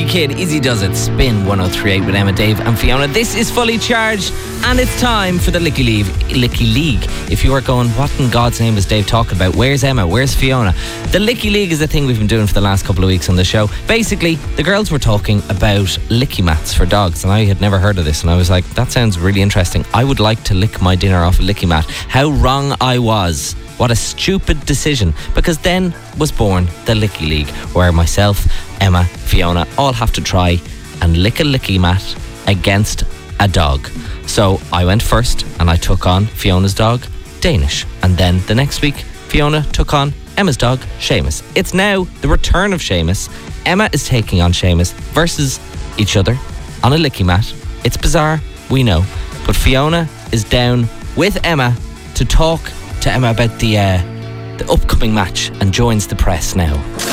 Kid, Easy Does It, Spin 103.8 with Emma, Dave and Fiona. This is Fully Charged and it's time for the Licky League. If you are going, what in God's name is Dave talking about? Where's Emma? Where's Fiona? The Licky League is a thing we've been doing for the last couple of weeks on the show. Basically, the girls were talking about licky mats for dogs and I had never heard of this and I was like, that sounds really interesting. I would like to lick my dinner off a licky mat. How wrong I was. What a stupid decision, because then was born the Licky League, where myself, Emma, Fiona all have to try and lick a licky mat against a dog. So I went first and I took on Fiona's dog, Danish. And then the next week, Fiona took on Emma's dog, Seamus. It's now the return of Seamus. Emma is taking on Seamus versus each other on a licky mat. It's bizarre, we know. But Fiona is down with Emma to talk to Emma about the upcoming match and joins the press now.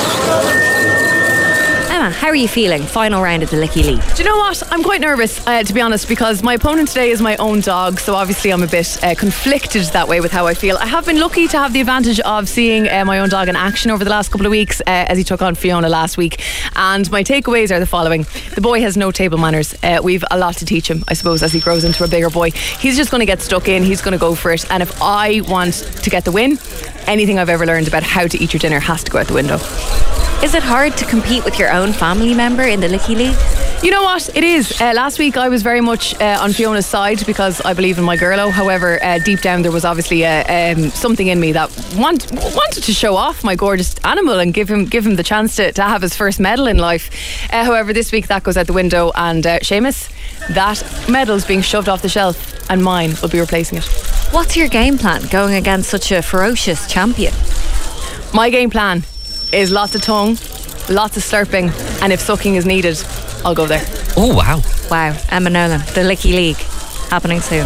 Emma, how are you feeling? Final round of the Licky League. Do you know what? I'm quite nervous, to be honest, because my opponent today is my own dog, so obviously I'm a bit conflicted that way with how I feel. I have been lucky to have the advantage of seeing my own dog in action over the last couple of weeks as he took on Fiona last week, and my takeaways are the following. The boy has no table manners. We've a lot to teach him, I suppose, as he grows into a bigger boy. He's just going to get stuck in, he's going to go for it, and if I want to get the win, anything I've ever learned about how to eat your dinner has to go out the window. Is it hard to compete with your own family member in the Licky League? You know what? It is. Last week I was very much on Fiona's side because I believe in my girlo. However, deep down there was obviously something in me that wanted to show off my gorgeous animal and give him the chance to have his first medal in life. However, this week that goes out the window, and Seamus, that medal's being shoved off the shelf and mine will be replacing it. What's your game plan going against such a ferocious champion? My game plan is lots of tongue, lots of slurping, and if sucking is needed, I'll go there. Oh, wow. Wow, Emma Nolan, the Licky League, happening soon.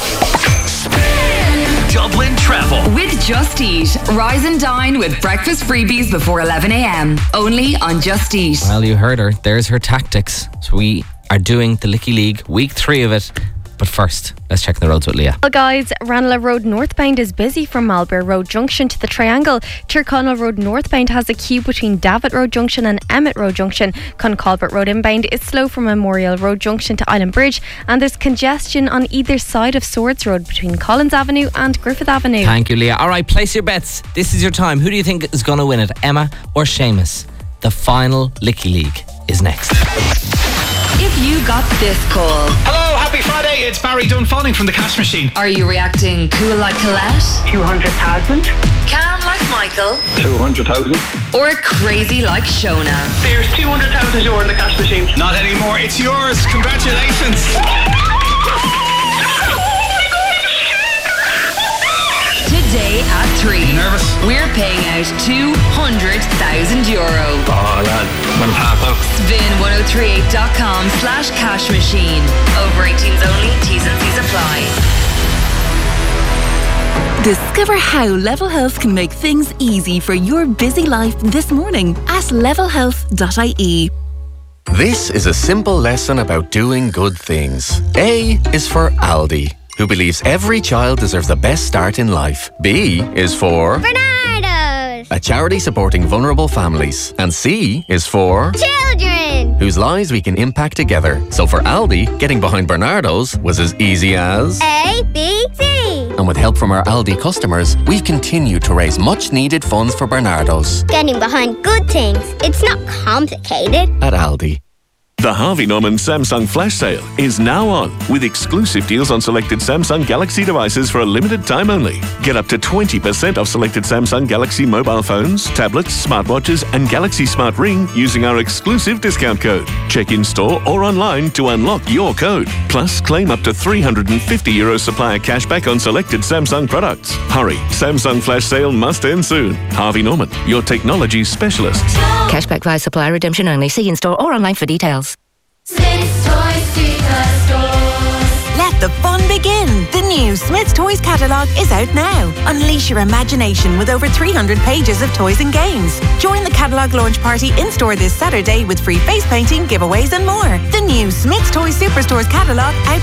Dublin Travel with Just Eat. Rise and dine with breakfast freebies before 11 a.m. Only on Just Eat. Well, you heard her. There's her tactics. So we are doing the Licky League, week 3 of it. But first, let's check the roads with Leah. Well, guys, Ranelagh Road northbound is busy from Marlborough Road Junction to the Triangle. Tyrconnell Road northbound has a queue between Davitt Road Junction and Emmett Road Junction. Concolbert Road inbound is slow from Memorial Road Junction to Island Bridge, and there's congestion on either side of Swords Road between Collins Avenue and Griffith Avenue. Thank you, Leah. All right, place your bets. This is your time. Who do you think is going to win it, Emma or Seamus? The final Licky League is next. If you got this call. Hello, happy Friday. It's Barry Dunfanning from the Cash Machine. Are you reacting cool like Colette? 200,000. Calm like Michael? 200,000. Or crazy like Shona? There's 200,000 euro in the Cash Machine. Not anymore. It's yours. Congratulations. Today at 3. Nervous? We're paying out €200,000. Oh, lad. I'm half out. Spin1038.com/cash machine. Over 18s only. T's and C's apply. Discover how Level Health can make things easy for your busy life this morning at levelhealth.ie. This is a simple lesson about doing good things. A is for Aldi, who believes every child deserves the best start in life. B is for Bernardo's, a charity supporting vulnerable families. And C is for children, whose lives we can impact together. So for Aldi, getting behind Bernardo's was as easy as A, B, C. And with help from our Aldi customers, we've continued to raise much needed funds for Bernardo's. Getting behind good things. It's not complicated. At Aldi. The Harvey Norman Samsung Flash Sale is now on, with exclusive deals on selected Samsung Galaxy devices for a limited time only. Get up to 20% off selected Samsung Galaxy mobile phones, tablets, smartwatches and Galaxy Smart Ring using our exclusive discount code. Check in store or online to unlock your code. Plus, claim up to €350 supplier cashback on selected Samsung products. Hurry, Samsung Flash Sale must end soon. Harvey Norman, your technology specialists. Cashback via supplier redemption only. See in store or online for details. Smith's Toys Superstores. Let the fun begin. The new Smith's Toys catalogue is out now. Unleash your imagination with over 300 pages of toys and games. Join the catalogue launch party in-store this Saturday with free face painting, giveaways and more. The new Smith's Toys Superstores catalogue out